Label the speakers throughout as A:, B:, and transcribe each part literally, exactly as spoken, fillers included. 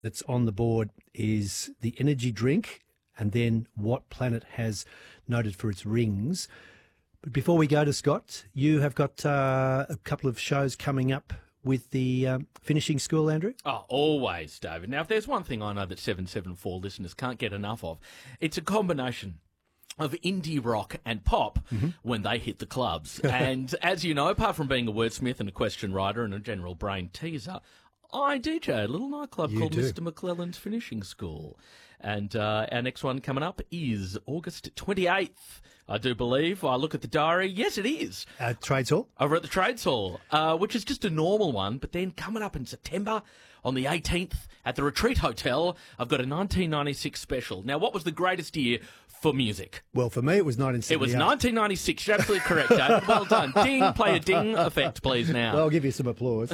A: that's on the board is the energy drink and then what planet has noted for its rings. But before we go to Scott, you have got uh, a couple of shows coming up with the um, finishing school, Andrew?
B: Oh, always, David. Now, if there's one thing I know that seven seven four listeners can't get enough of, it's a combination of indie rock and pop mm-hmm. when they hit the clubs. And as you know, apart from being a wordsmith and a question writer and a general brain teaser, I D J a little nightclub
A: You
B: called
A: do.
B: Mister McClellan's Finishing School. And uh, our next one coming up is August twenty-eighth, I do believe. I look at the diary. Yes, it is.
A: Uh, Trades Hall?
B: Over at the Trades Hall, uh, which is just a normal one. But then coming up in September, on the eighteenth, at the Retreat Hotel, I've got a nineteen ninety-six special. Now, what was the greatest year for music?
A: Well, for me, it was nineteen seventy-eight.
B: It was nineteen ninety-six. You're absolutely correct, Dave. Well done. Ding. Play a ding effect, please, now.
A: Well, I'll give you some applause.
B: uh,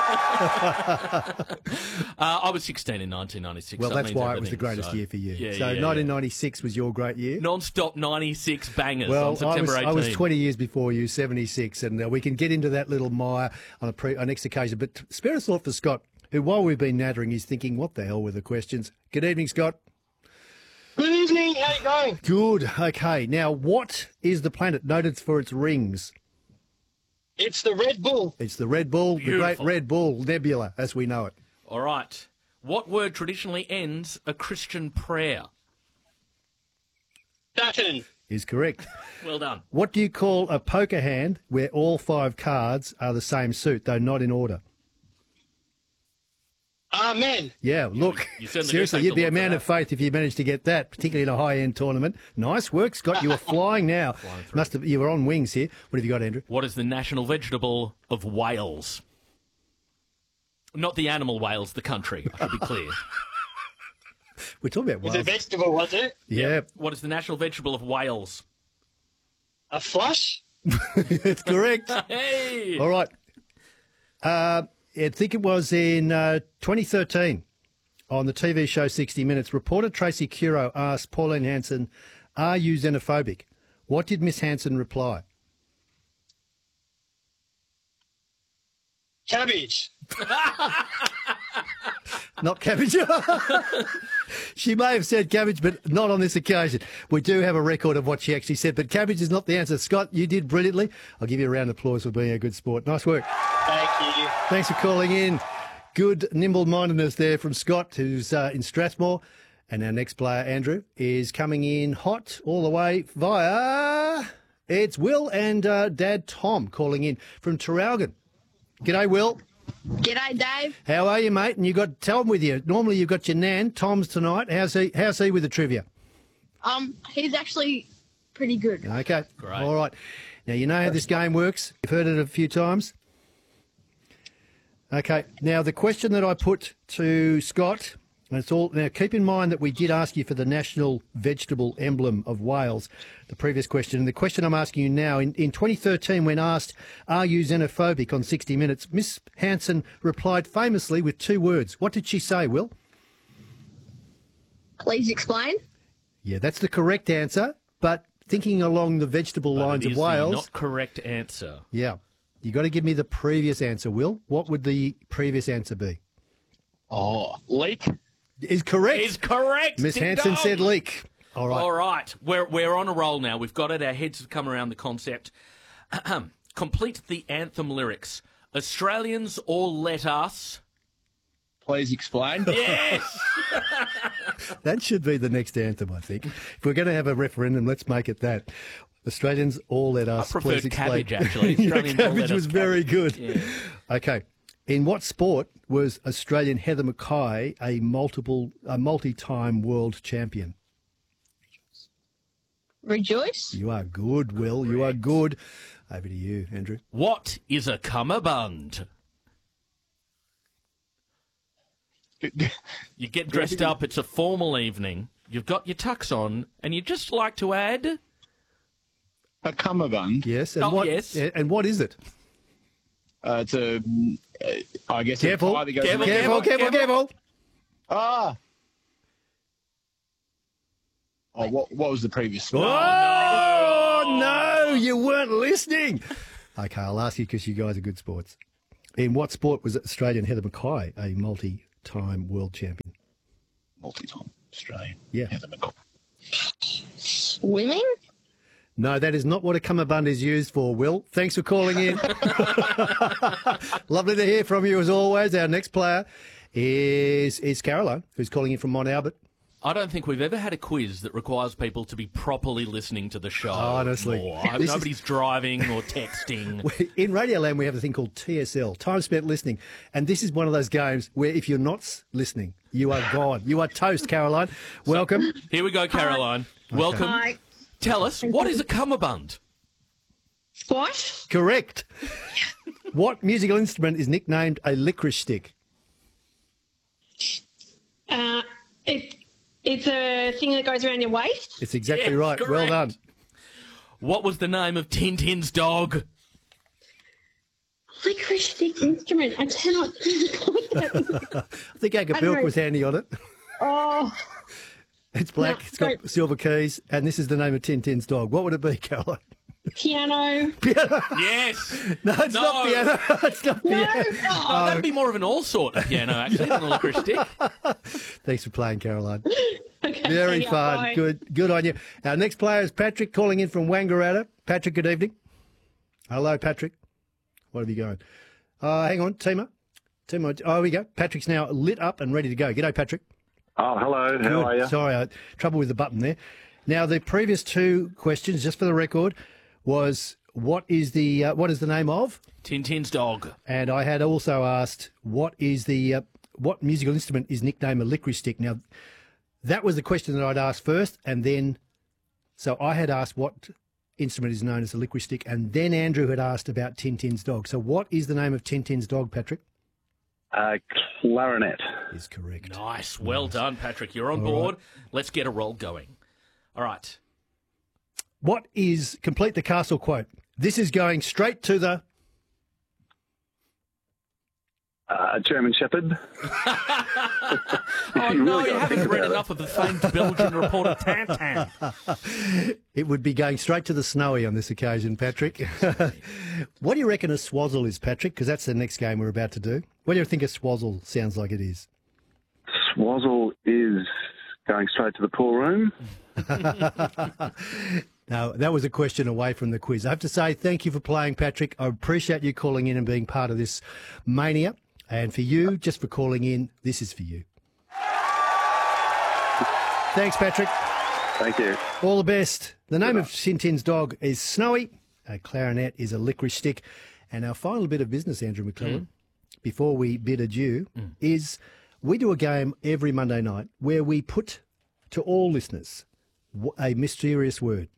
B: I was sixteen in nineteen ninety-six.
A: Well,
B: so
A: that's
B: means
A: why it was the
B: everything,
A: greatest
B: so.
A: year for you.
B: Yeah,
A: so
B: yeah,
A: nineteen ninety-six
B: yeah.
A: was your great year?
B: Non-stop ninety-six bangers
A: well,
B: on September
A: I was,
B: eighteenth.
A: I was twenty years before you, seventy-six, and uh, we can get into that little mire on a pre, on next occasion. But spare a thought for Scott, who, while we've been nattering, is thinking, what the hell were the questions? Good evening, Scott.
C: Good evening. How you going?
A: Good. Okay. Now, what is the planet noted for its rings?
C: It's the Red Bull.
A: It's the Red Bull,
B: Beautiful.
A: the Great Red Bull Nebula, as we know it.
B: All right. What word traditionally ends a Christian prayer?
C: Saturn.
A: Is correct.
B: Well done.
A: What do you call a poker hand where all five cards are the same suit, though not in order?
C: Amen.
A: Yeah, look,
B: you certainly do
A: seriously,
B: take
A: you'd
B: the
A: be a
B: look for
A: man
B: that.
A: of faith if you managed to get that, particularly in a high-end tournament. Nice work, Scott. You were flying now.
B: Flying through.
A: Must have. You were on wings here. What have you got, Andrew?
B: What is the national vegetable of Wales? Not the animal Wales, the country, I should be clear.
A: We're talking about
C: It's a
A: Wales.
C: vegetable, was it?
A: Yeah,
B: What is the national vegetable of Wales?
C: A flush?
A: it's correct.
B: Hey!
A: All right. Uh, I think it was in uh, twenty thirteen on the T V show sixty minutes, reporter Tracy Curo asked Pauline Hanson, are you xenophobic? What did Miss Hanson reply?
C: Cabbage.
A: Not cabbage. She may have said cabbage, but not on this occasion. We do have a record of what she actually said, but cabbage is not the answer. Scott, you did brilliantly. I'll give you a round of applause for being a good sport. Nice work.
C: Thank you.
A: Thanks for calling in. Good nimble-mindedness there from Scott, who's uh, in Strathmore. And our next player, Andrew, is coming in hot all the way via... It's Will and uh, Dad Tom calling in from Traralgon. G'day, Will.
D: G'day, Dave.
A: How are you, mate? And you got Tom with you. Normally you've got your nan, Tom's tonight. How's he? How's he with the trivia?
D: Um, he's actually pretty good.
A: Okay.
B: Great.
A: All right. Now you know how this game works. You've heard it a few times. Okay. Now the question that I put to Scott, and it's all now. Keep in mind that we did ask you for the national vegetable emblem of Wales, the previous question, and the question I'm asking you now. In, in twenty thirteen, when asked, "Are you xenophobic?" on sixty minutes, Miss Hanson replied famously with two words. What did she say, Will?
D: Please explain.
A: Yeah, that's the correct answer. But thinking along the vegetable
B: But
A: lines
B: it
A: of
B: is the
A: Wales,
B: not correct answer.
A: yeah, you got to give me the previous answer, Will. What would the previous answer be?
C: Oh, leek.
A: Is correct.
B: Is correct.
A: Miss
B: Ding
A: Hanson
B: dong.
A: said leek. All right.
B: All right, we're we're on a roll now. We've got it. Our heads have come around the concept. Complete the anthem lyrics. Australians all let us.
C: Please explain.
B: Yes.
A: That should be the next anthem, I think. If we're going to have a referendum, let's make it that. Australians all let us.
B: I preferred
A: please explain.
B: cabbage, actually.
A: Yeah,
B: Australians all
A: cabbage
B: let us
A: was very
B: cabbage.
A: good.
B: Yeah.
A: Okay. In what sport was Australian Heather Mackay a multiple, a multi-time world champion?
D: Rejoice.
A: You are good, Will. You are good. Over to you, Andrew.
B: What is a cummerbund? You get dressed up. It's a formal evening. You've got your tux on, and you just like to add.
C: A cummerbund.
A: Yes. And
B: Oh,
A: what?
B: yes.
A: And what is it?
C: Uh, it's a, uh, I guess,
A: Careful.
C: a tie that goes
B: Careful,
C: around-
A: Careful, careful, careful.
C: Ah. Oh, what, what was the previous one?
A: Oh, no, you weren't listening. Okay, I'll ask you because you guys are good sports. In what sport was Australian Heather Mackay a multi-time world champion?
C: multi-time Australian.
A: Yeah.
C: Heather McCall.
D: Swimming?
A: No, that is not what a cummerbund is used for, Will. Thanks for calling in. Lovely to hear from you as always. Our next player is is Caroline, who's calling in from Mont Albert.
B: I don't think we've ever had a quiz that requires people to be properly listening to the show.
A: Honestly.
B: more. I hope
A: This is-
B: nobody's driving or texting.
A: In Radioland, we have a thing called T S L, time spent listening. And this is one of those games where if you're not s- listening, you are gone. You are toast, Caroline. Welcome.
B: Here we go, Caroline. Welcome.
D: Hi.
B: Tell us, what is a cummerbund?
D: Squash?
A: Correct. What musical instrument is nicknamed a licorice stick?
E: Uh, it, it's a thing that goes around your waist.
A: It's exactly
B: Yes,
A: right. Well
B: correct.
A: done.
B: What was the name of Tintin's dog?
E: Licorice stick instrument. I cannot think that.
A: I think Agapilk
E: know.
A: was handy on it.
E: Oh,
A: It's black,
E: No,
A: it's got
E: don't.
A: silver keys, and this is the name of Tintin's dog. What would it be, Caroline?
E: piano.
B: Yes.
A: No, it's
B: No.
A: not piano. It's not
E: No.
A: piano.
B: Oh, that'd be more of an all sort of piano, actually, than a licorice stick.
A: Thanks for playing, Caroline.
E: Okay.
A: Very
E: yeah,
A: fun.
E: bye.
A: Good good on you. Our next player is Patrick, calling in from Wangaratta. Patrick, good evening. Hello, Patrick. What have you going? Uh, hang on, Tima. Tima. Oh, here we go. Patrick's now lit up and ready to go. G'day, Patrick.
F: Oh, hello. How
A: Good.
F: are you?
A: Sorry, I, trouble with the button there. Now, the previous two questions, just for the record, was what is the uh, what is the name of?
B: Tintin's dog.
A: And I had also asked what is the uh, what musical instrument is nicknamed a licorice stick. Now, that was the question that I'd asked first, and then so I had asked what instrument is known as a licorice stick, and then Andrew had asked about Tintin's dog. So, what is the name of Tintin's dog, Patrick?
F: Uh, clarinet.
A: Is correct.
B: Nice. Well done, Patrick. You're on
A: All
B: board. Let's get a roll going. All right.
A: What is complete the castle quote? This is going straight to the.
F: Uh, German Shepherd.
B: Oh,
F: You
B: no,
F: really
B: you
F: gotta
B: haven't
F: think
B: read
F: about
B: enough of the famed Belgian reporter Tantan.
A: It would be going straight to the snowy on this occasion, Patrick. What do you reckon a swazzle is, Patrick? Because that's the next game we're about to do. What do you think a swazzle sounds like it is?
F: Swazzle is going straight to the pool room.
A: Now, that was a question away from the quiz. I have to say thank you for playing, Patrick. I appreciate you calling in and being part of this mania. And for you, just for calling in, this is for you. Thanks, Patrick.
F: Thank you.
A: All the best. The name of Tintin's dog is Snowy. A clarinet is a licorice stick. And our final bit of business, Andrew McClellan, before we bid adieu, is we do a game every Monday night where we put to all listeners w- a mysterious word.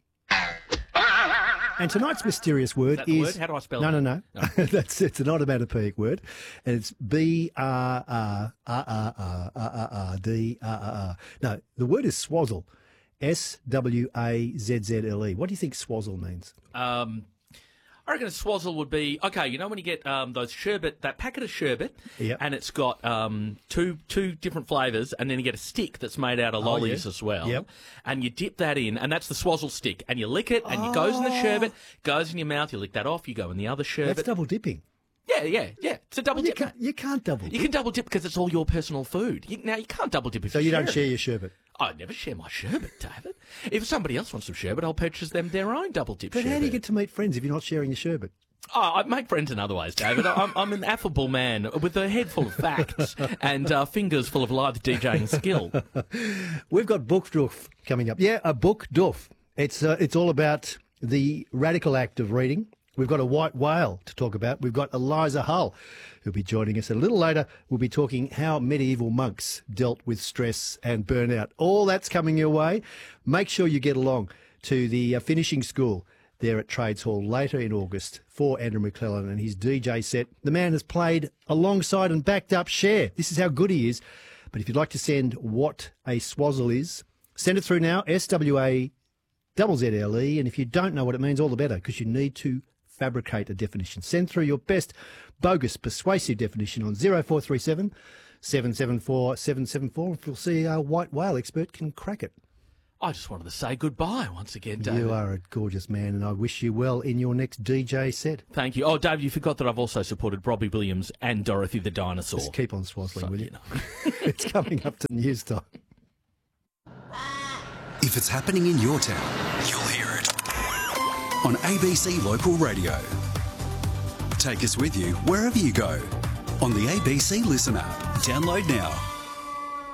A: And tonight's mysterious word
B: that the
A: is...
B: word? How do I spell
A: No,
B: that?
A: no, no. That's it's an onomatopoeic word. And it's B R R R R R R R R D R R R. No, the word is swazzle. S W A Z Z L E. What do you think swazzle means?
B: Um, I reckon a swazzle would be okay. You know when you get um, those sherbet, that packet of sherbet,
A: Yep.
B: and it's got um, two two different flavours, and then you get a stick that's made out of
A: Oh,
B: lollies
A: yeah.
B: as well.
A: Yep.
B: And you dip that in, and that's the swazzle stick, and you lick it, and it goes in the sherbet, goes in your mouth. You lick that off. You go in the other sherbet.
A: That's double dipping.
B: yeah, yeah, yeah. It's a double
A: You
B: dip.
A: can't, you can't double
B: You
A: dip.
B: can double dip because it's all your personal food. You, now you can't double dip if
A: So you don't
B: share
A: share
B: it.
A: your sherbet.
B: I never share my sherbet, David. If somebody else wants some sherbet, I'll purchase them their own double dip
A: But
B: sherbet.
A: how do you get to meet friends if you're not sharing your sherbet?
B: Oh, I make friends in other ways, David. I'm, I'm an affable man with a head full of facts and uh, fingers full of live DJing skill.
A: We've got Book Doof coming up. Yeah, a Book Doof. It's uh, it's all about the radical act of reading. We've got a white whale to talk about. We've got Eliza Hull, who'll be joining us a little later. We'll be talking how medieval monks dealt with stress and burnout. All that's coming your way. Make sure you get along to the uh, finishing school there at Trades Hall later in August for Andrew McClellan and his D J set. The man has played alongside and backed up Cher. This is how good he is. But if you'd like to send what a swazzle is, send it through now, S W A Z Z L E. And if you don't know what it means, all the better, because you need to fabricate a definition. Send through your best bogus persuasive definition on zero four three seven, seven seven four, seven seven four. If we'll see our white whale expert can crack it.
B: I just wanted to say goodbye once again, David.
A: You are a gorgeous man, and I wish you well in your next D J set.
B: Thank you. Oh, Dave, you forgot that I've also supported Robbie Williams and Dorothy the Dinosaur.
A: Just keep on swazzling,
B: So,
A: will you?
B: you know.
A: It's coming up to news time.
G: If it's happening in your town, you'll hear it on A B C Local Radio. Take us with you wherever you go on the A B C Listen app. Download now.